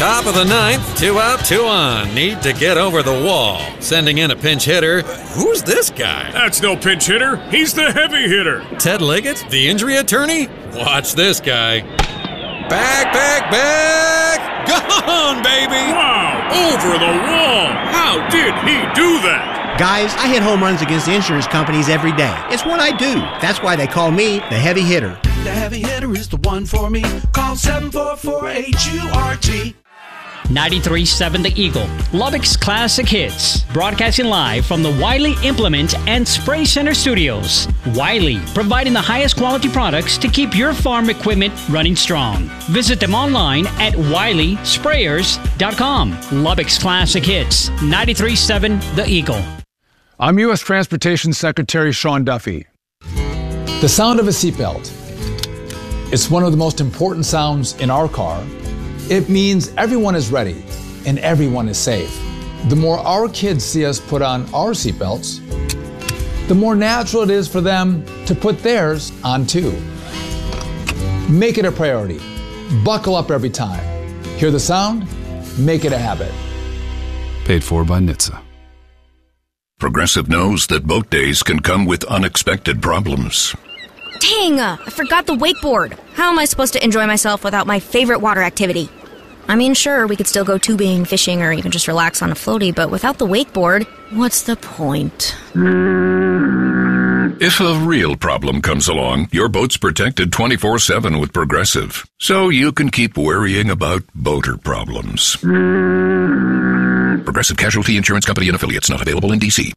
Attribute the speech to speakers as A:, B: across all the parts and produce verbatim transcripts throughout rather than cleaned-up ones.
A: Top of the ninth, two out, two on. Need to get over the wall. Sending in a pinch hitter. Who's this guy?
B: That's no pinch hitter. He's the heavy hitter.
A: Ted Liggett, the injury attorney? Watch this guy. Back, back, back! Gone, baby!
B: Wow! Over the wall! How did he do that?
C: Guys, I hit home runs against insurance companies every day. It's what I do. That's why they call me the heavy hitter.
D: The heavy hitter is the one for me. Call seven four four H U R T.
E: ninety-three point seven The Eagle, Lubbock's classic hits. Broadcasting live from the Wiley Implement and Spray Center studios. Wiley, providing the highest quality products to keep your farm equipment running strong. Visit them online at wiley sprayers dot com. Lubbock's classic hits, ninety-three point seven The Eagle.
F: I'm U S Transportation Secretary Sean Duffy.
G: The sound of a seatbelt. It's one of the most important sounds in our car. It means everyone is ready and everyone is safe. The more our kids see us put on our seatbelts, the more natural it is for them to put theirs on too. Make it a priority. Buckle up every time. Hear the sound? Make it a habit.
H: Paid for by N H T S A.
I: Progressive knows that boat days can come with unexpected problems.
J: Dang, I forgot the wakeboard. How am I supposed to enjoy myself without my favorite water activity? I mean, sure, we could still go tubing, fishing, or even just relax on a floaty, but without the wakeboard, what's the point?
I: If a real problem comes along, your boat's protected twenty-four seven with Progressive, so you can keep worrying about boater problems. Progressive Casualty Insurance Company and Affiliates, not available in D C.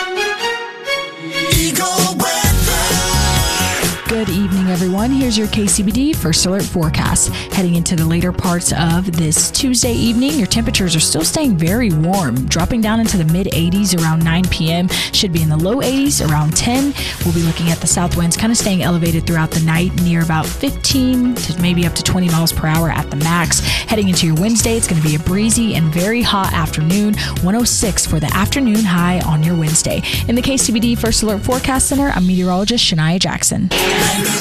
K: Good evening, everyone. Here's your K C B D First Alert forecast. Heading into the later parts of this Tuesday evening, your temperatures are still staying very warm, dropping down into the mid eighties around nine p.m. Should be in the low eighties around ten. We'll be looking at the south winds kind of staying elevated throughout the night, near about fifteen to maybe up to twenty miles per hour at the max. Heading into your Wednesday, it's going to be a breezy and very hot afternoon, one oh six for the afternoon high on your Wednesday. In the K C B D First Alert Forecast Center, I'm meteorologist Shania Jackson.